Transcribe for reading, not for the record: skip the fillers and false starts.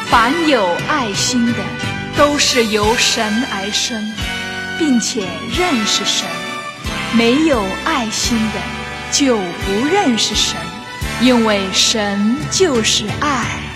凡有爱心的，都是由神而生，并且认识神；没有爱心的，就不认识神，因为神就是爱。